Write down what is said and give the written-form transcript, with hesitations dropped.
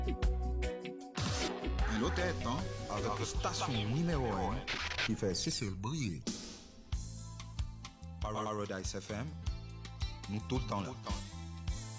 L'autre temps avec la station numéro 1 qui fait Cécile briller. Paradise FM, nous tout le temps là.